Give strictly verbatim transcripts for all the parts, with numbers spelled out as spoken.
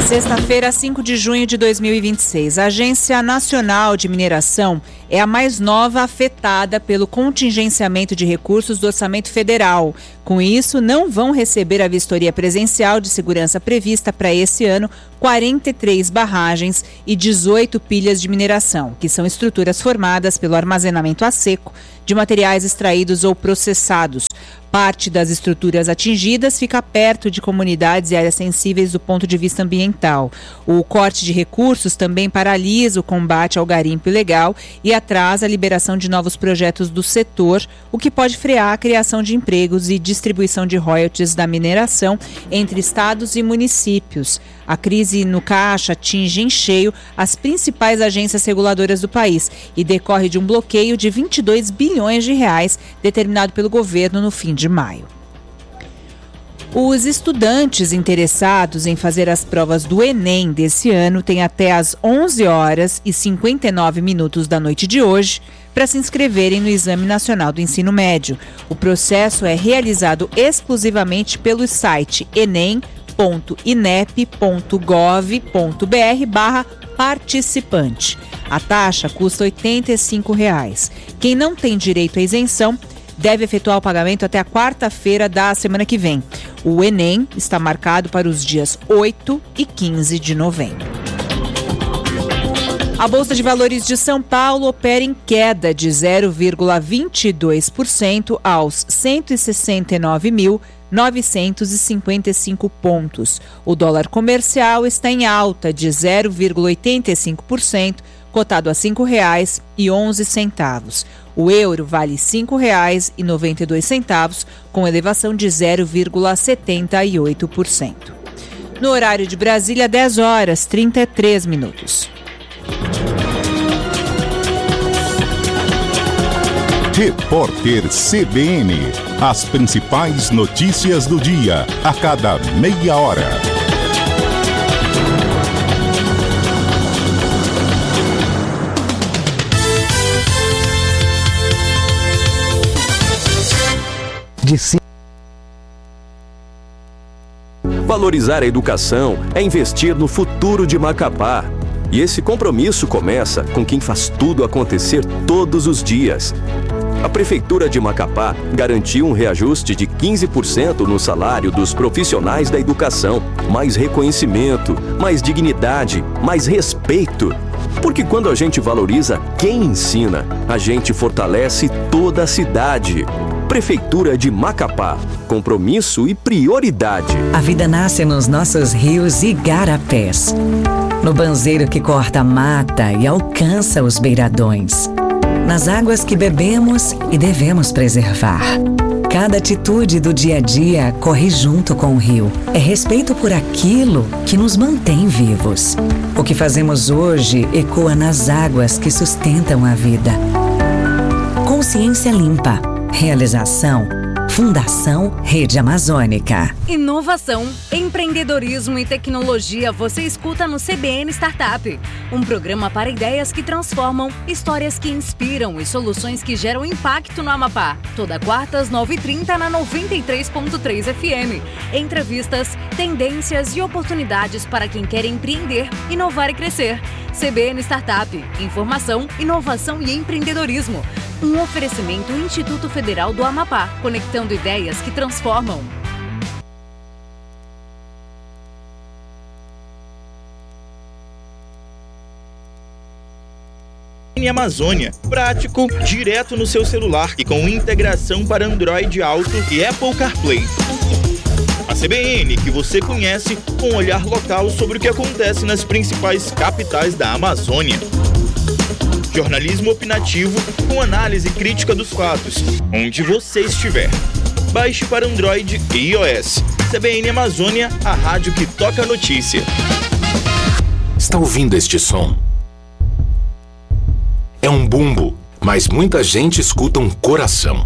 Sexta-feira, cinco de junho de dois mil e vinte e seis. A Agência Nacional de Mineração é a mais nova afetada pelo contingenciamento de recursos do Orçamento Federal. Com isso, não vão receber a vistoria presencial de segurança prevista para esse ano quarenta e três barragens e dezoito pilhas de mineração, que são estruturas formadas pelo armazenamento a seco de materiais extraídos ou processados. Parte das estruturas atingidas fica perto de comunidades e áreas sensíveis do ponto de vista ambiental. O corte de recursos também paralisa o combate ao garimpo ilegal e atrasa a liberação de novos projetos do setor, o que pode frear a criação de empregos e distribuição de royalties da mineração entre estados e municípios. A crise no caixa atinge em cheio as principais agências reguladoras do país e decorre de um bloqueio de vinte e dois bilhões de reais determinado pelo governo no fim de maio. Os estudantes interessados em fazer as provas do Enem desse ano têm até às onze horas e cinquenta e nove minutos da noite de hoje para se inscreverem no Exame Nacional do Ensino Médio. O processo é realizado exclusivamente pelo site enem ponto inep ponto gov ponto br barra participante. A taxa custa oitenta e cinco reais. Quem não tem direito à isenção deve efetuar o pagamento até a quarta-feira da semana que vem. O Enem está marcado para os dias oito e quinze de novembro. A Bolsa de Valores de São Paulo opera em queda de zero vírgula vinte e dois por cento aos cento e sessenta e nove mil novecentos e cinquenta e cinco pontos. O dólar comercial está em alta de zero vírgula oitenta e cinco por cento, cotado a cinco reais e onze centavos. O euro vale cinco reais e noventa e dois centavos, com elevação de zero vírgula setenta e oito por cento. No horário de Brasília, dez horas e trinta e três minutos. Repórter C B N. As principais notícias do dia, a cada meia hora. De si... Valorizar a educação é investir no futuro de Macapá. E esse compromisso começa com quem faz tudo acontecer todos os dias. A Prefeitura de Macapá garantiu um reajuste de quinze por cento no salário dos profissionais da educação. Mais reconhecimento, mais dignidade, mais respeito. Porque quando a gente valoriza quem ensina, a gente fortalece toda a cidade. Prefeitura de Macapá. Compromisso e prioridade. A vida nasce nos nossos rios e igarapés. No banzeiro que corta a mata e alcança os beiradões. Nas águas que bebemos e devemos preservar. Cada atitude do dia a dia corre junto com o rio. É respeito por aquilo que nos mantém vivos. O que fazemos hoje ecoa nas águas que sustentam a vida. Consciência limpa. Realização Fundação Rede Amazônica. Inovação, empreendedorismo e tecnologia você escuta no C B N Startup. Um programa para ideias que transformam, histórias que inspiram e soluções que geram impacto no Amapá. Toda quarta às nove e trinta na noventa e três ponto três F M. Entrevistas, tendências e oportunidades para quem quer empreender, inovar e crescer. C B N Startup. Informação, inovação e empreendedorismo. Um oferecimento Instituto Federal do Amapá, conectando ideias que transformam. Amazônia, prático, direto no seu celular e com integração para Android Auto e Apple CarPlay. A C B N, que você conhece, com um olhar local sobre o que acontece nas principais capitais da Amazônia. Jornalismo opinativo com análise crítica dos fatos, onde você estiver. Baixe para Android e iOS. C B N Amazônia, a rádio que toca a notícia. Está ouvindo este som? É um bumbo, mas muita gente escuta um coração.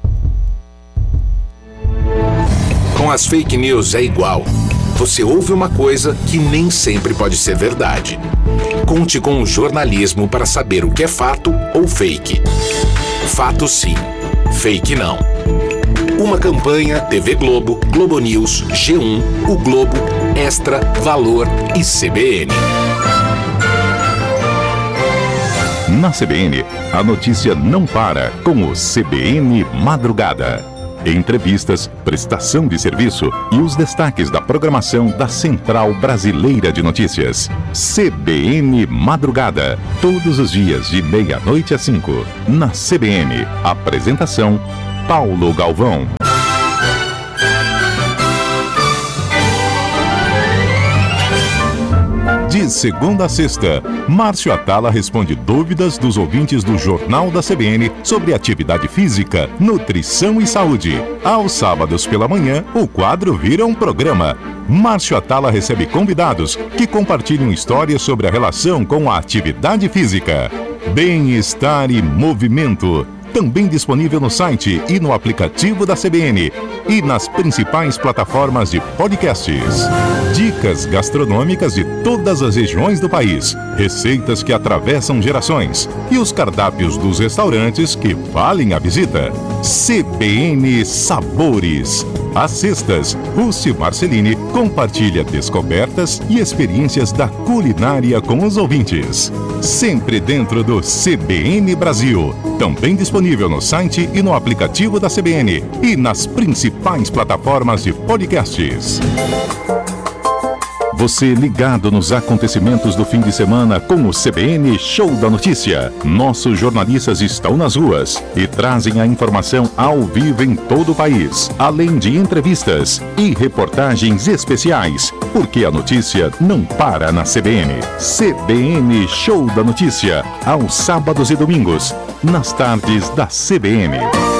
Com as fake news é igual. Você ouve uma coisa que nem sempre pode ser verdade. Conte com o jornalismo para saber o que é fato ou fake. Fato sim, fake não. Uma campanha T V Globo, Globo News, G um, O Globo, Extra, Valor e C B N. Na C B N, a notícia não para com o C B N Madrugada. Entrevistas, prestação de serviço e os destaques da programação da Central Brasileira de Notícias. C B N Madrugada, todos os dias de meia-noite às cinco. Na C B N, apresentação Paulo Galvão. De segunda a sexta, Márcio Atala responde dúvidas dos ouvintes do Jornal da C B N sobre atividade física, nutrição e saúde. Aos sábados pela manhã, o quadro vira um programa. Márcio Atala recebe convidados que compartilham histórias sobre a relação com a atividade física. Bem-estar e movimento. Também disponível no site e no aplicativo da C B N e nas principais plataformas de podcasts. Dicas gastronômicas de todas as regiões do país, receitas que atravessam gerações e os cardápios dos restaurantes que valem a visita. C B N Sabores. Às sextas, Rússi Marcelini compartilha descobertas e experiências da culinária com os ouvintes. Sempre dentro do C B N Brasil. Também disponível no site e no aplicativo da C B N e nas principais plataformas de podcasts. Você ligado nos acontecimentos do fim de semana com o C B N Show da Notícia. Nossos jornalistas estão nas ruas e trazem a informação ao vivo em todo o país, além de entrevistas e reportagens especiais, porque a notícia não para na C B N. C B N Show da Notícia, aos sábados e domingos, nas tardes da C B N.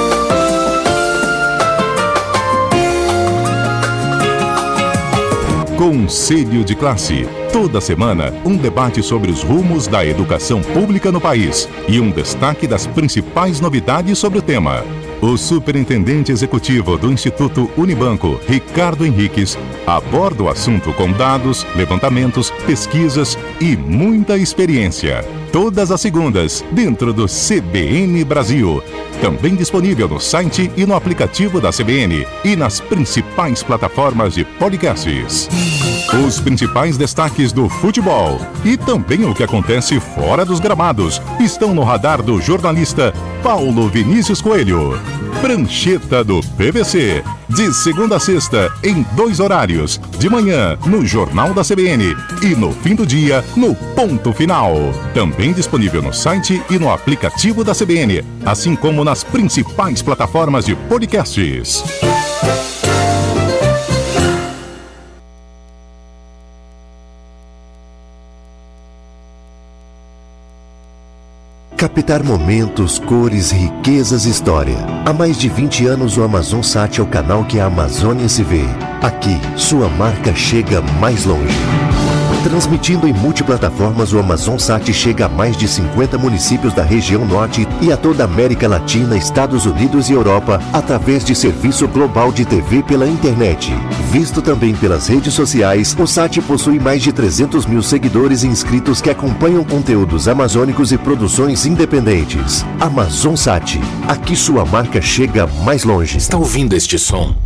Conselho de Classe. Toda semana, um debate sobre os rumos da educação pública no país e um destaque das principais novidades sobre o tema. O superintendente executivo do Instituto Unibanco, Ricardo Henriques, aborda o assunto com dados, levantamentos, pesquisas e muita experiência. Todas as segundas, dentro do C B N Brasil. Também disponível no site e no aplicativo da C B N e nas principais plataformas de podcasts. Os principais destaques do futebol e também o que acontece fora dos gramados estão no radar do jornalista Paulo Vinícius Coelho. Prancheta do P V C, de segunda a sexta, em dois horários, de manhã no Jornal da C B N e no fim do dia no Ponto Final. Também disponível no site e no aplicativo da C B N, assim como nas principais plataformas de podcasts. Captar momentos, cores, riquezas e história. Há mais de vinte anos o AmazonSat é o canal que a Amazônia se vê. Aqui, sua marca chega mais longe. Transmitindo em multiplataformas, o AmazonSat chega a mais de cinquenta municípios da região norte e a toda a América Latina, Estados Unidos e Europa, através de serviço global de T V pela internet. Visto também pelas redes sociais, o Sat possui mais de trezentos mil seguidores e inscritos que acompanham conteúdos amazônicos e produções independentes. AmazonSat, aqui sua marca chega mais longe. Está ouvindo este som?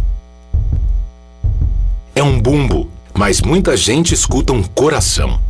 É um bumbo. Mas muita gente escuta um coração.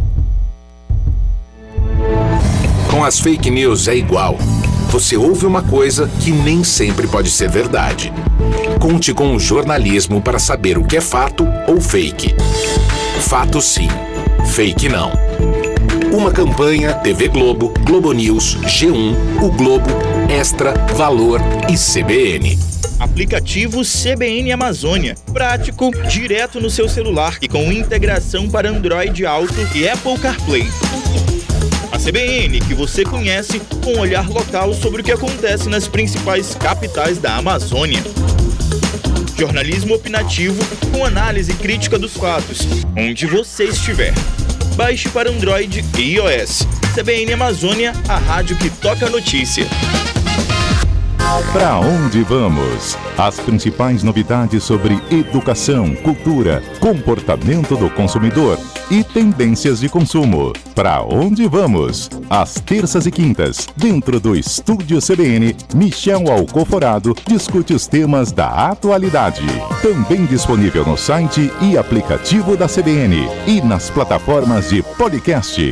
Com as fake news é igual. Você ouve uma coisa que nem sempre pode ser verdade. Conte com o jornalismo para saber o que é fato ou fake. Fato sim, fake não. Uma campanha T V Globo, Globo News, G um, O Globo, Extra, Valor e C B N. Aplicativo C B N Amazônia. Prático, direto no seu celular e com integração para Android Auto e Apple CarPlay. A C B N que você conhece com um olhar local sobre o que acontece nas principais capitais da Amazônia. Jornalismo opinativo com análise crítica dos fatos, onde você estiver. Baixe para Android e iOS. C B N Amazônia, a rádio que toca a notícia. Pra onde vamos? As principais novidades sobre educação, cultura, comportamento do consumidor e tendências de consumo. Pra onde vamos? Às terças e quintas, dentro do Estúdio C B N, Michel Alcoforado discute os temas da atualidade. Também disponível no site e aplicativo da C B N e nas plataformas de podcast.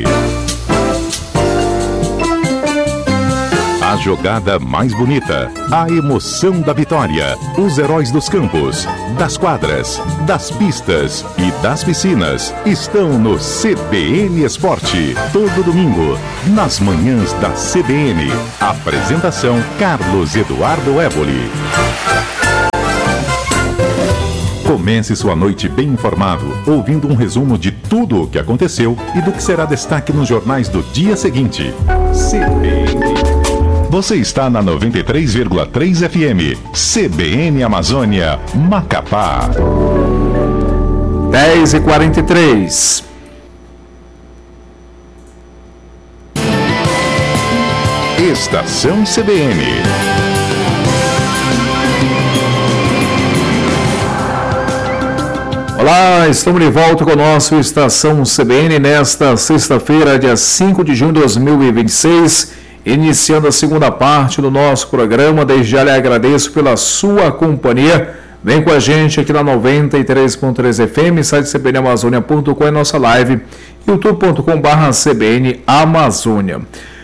A jogada mais bonita, a emoção da vitória, os heróis dos campos, das quadras, das pistas e das piscinas estão no C B N Esporte. Todo domingo, nas manhãs da C B N. Apresentação Carlos Eduardo Évoli. Comece sua noite bem informado, ouvindo um resumo de tudo o que aconteceu e do que será destaque nos jornais do dia seguinte. C B N. Você está na noventa e três vírgula três F M, C B N Amazônia, Macapá. dez e quarenta e três. Estação C B N. Olá, estamos de volta com o nosso Estação C B N nesta sexta-feira, dia cinco de junho de dois mil e vinte e seis. Iniciando a segunda parte do nosso programa, desde já lhe agradeço pela sua companhia. Vem com a gente aqui na noventa e três ponto três F M, site c b n amazônia ponto com é nossa live, youtube ponto com barra C B N Amazônia.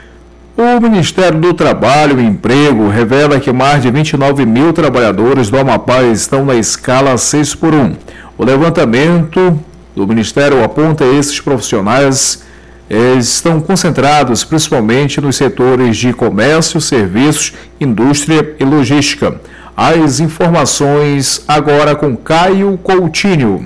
O Ministério do Trabalho e Emprego revela que mais de vinte e nove mil trabalhadores do Amapá estão na escala seis por um. O levantamento do Ministério aponta esses profissionais estão concentrados principalmente nos setores de comércio, serviços, indústria e logística. As informações agora com Caio Coutinho.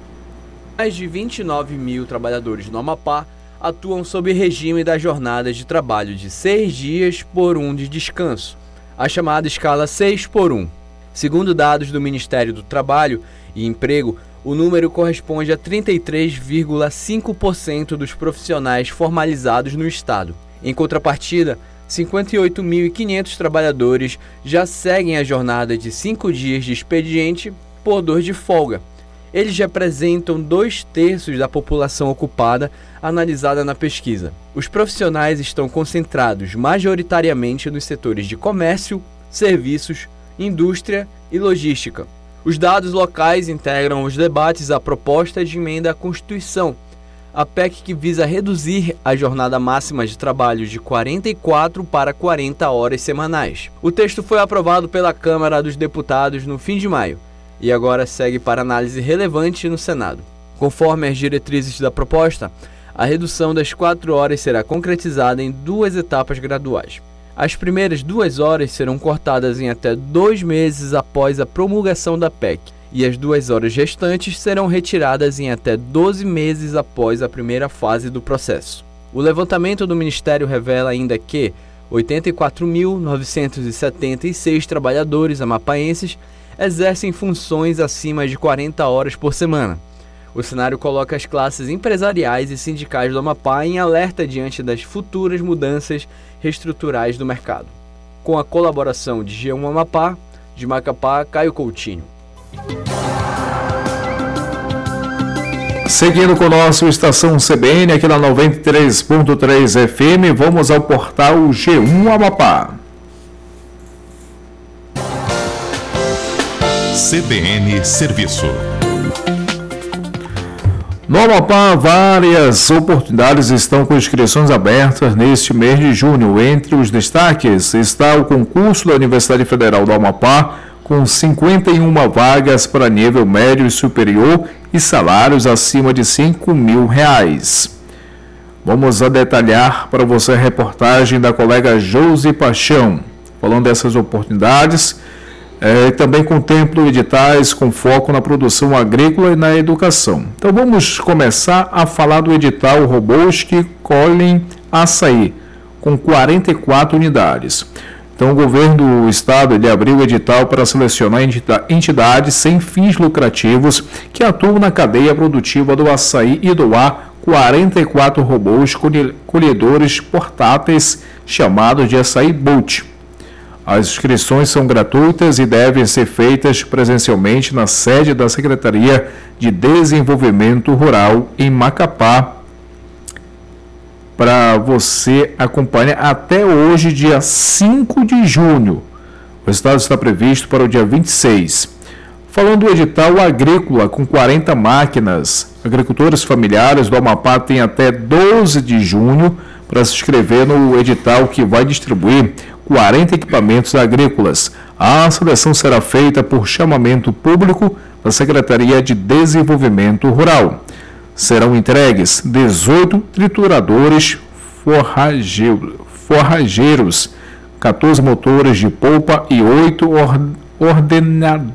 Mais de vinte e nove mil trabalhadores no Amapá atuam sob regime das jornadas de trabalho de seis dias por um de descanso, a chamada escala seis por um. Segundo dados do Ministério do Trabalho e Emprego, o número corresponde a trinta e três vírgula cinco por cento dos profissionais formalizados no estado. Em contrapartida, cinquenta e oito mil e quinhentos trabalhadores já seguem a jornada de cinco dias de expediente por dois de folga. Eles representam dois terços da população ocupada analisada na pesquisa. Os profissionais estão concentrados majoritariamente nos setores de comércio, serviços, indústria e logística. Os dados locais integram os debates à proposta de emenda à Constituição, a P E C que visa reduzir a jornada máxima de trabalho de quarenta e quatro para quarenta horas semanais. O texto foi aprovado pela Câmara dos Deputados no fim de maio e agora segue para análise relevante no Senado. Conforme as diretrizes da proposta, a redução das quatro horas será concretizada em duas etapas graduais. As primeiras duas horas serão cortadas em até dois meses após a promulgação da P E C e as duas horas restantes serão retiradas em até doze meses após a primeira fase do processo. O levantamento do Ministério revela ainda que oitenta e quatro mil novecentos e setenta e seis trabalhadores amapaenses exercem funções acima de quarenta horas por semana. O cenário coloca as classes empresariais e sindicais do Amapá em alerta diante das futuras mudanças reestruturais do mercado. Com a colaboração de G um Amapá, de Macapá, Caio Coutinho. Seguindo com o nosso Estação C B N aqui na noventa e três ponto três F M, vamos ao portal G um Amapá. C B N Serviço. No Amapá, várias oportunidades estão com inscrições abertas neste mês de junho. Entre os destaques está o concurso da Universidade Federal do Amapá, com cinquenta e uma vagas para nível médio e superior e salários acima de cinco mil reais. Vamos a detalhar para você a reportagem da colega Josi Paixão, falando dessas oportunidades. É, também contempla editais com foco na produção agrícola e na educação. Então vamos começar a falar do edital Roboski Colhem Açaí, com quarenta e quatro unidades. Então o governo do estado ele abriu o edital para selecionar entidades sem fins lucrativos que atuam na cadeia produtiva do açaí e doar quarenta e quatro robôs colhedores portáteis chamados de Açaí Bolt. As inscrições são gratuitas e devem ser feitas presencialmente na sede da Secretaria de Desenvolvimento Rural em Macapá. Para você acompanhar até hoje, dia cinco de junho. O resultado está previsto para o dia vinte e seis. Falando do edital agrícola com quarenta máquinas, agricultores familiares do Amapá têm até doze de junho para se inscrever no edital que vai distribuir quarenta equipamentos agrícolas. A seleção será feita por chamamento público da Secretaria de Desenvolvimento Rural. Serão entregues dezoito trituradores forrageiros, quatorze motores de polpa e oito ordenadores.